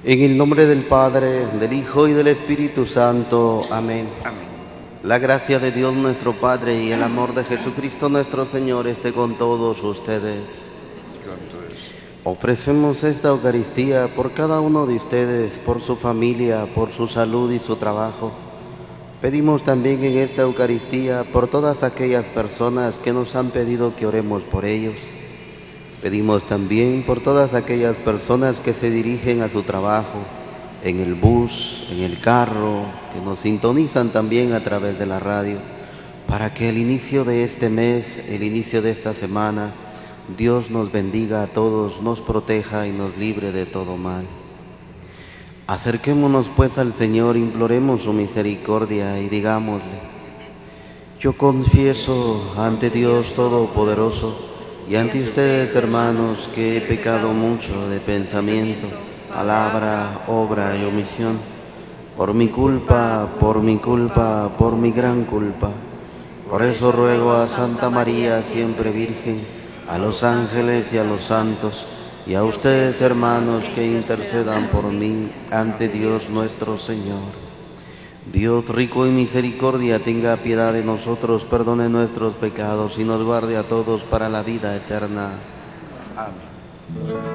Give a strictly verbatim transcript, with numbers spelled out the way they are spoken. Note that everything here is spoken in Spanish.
En el nombre del Padre, del Hijo y del Espíritu Santo. Amén. Amén. La gracia de Dios nuestro Padre y el amor de Jesucristo nuestro Señor esté con todos ustedes. Ofrecemos esta Eucaristía por cada uno de ustedes, por su familia, por su salud y su trabajo. Pedimos también en esta Eucaristía por todas aquellas personas que nos han pedido que oremos por ellos. Pedimos también por todas aquellas personas que se dirigen a su trabajo, en el bus, en el carro, que nos sintonizan también a través de la radio, para que el inicio de este mes, el inicio de esta semana, Dios nos bendiga a todos, nos proteja y nos libre de todo mal. Acerquémonos pues al Señor, imploremos su misericordia y digámosle: yo confieso ante Dios Todopoderoso y ante ustedes, hermanos, que he pecado mucho de pensamiento, palabra, obra y omisión, por mi culpa, por mi culpa, por mi gran culpa. Por eso ruego a Santa María, siempre Virgen, a los ángeles y a los santos, y a ustedes, hermanos, que intercedan por mí ante Dios nuestro Señor. Dios rico en misericordia, tenga piedad de nosotros, perdone nuestros pecados y nos guarde a todos para la vida eterna. Amén.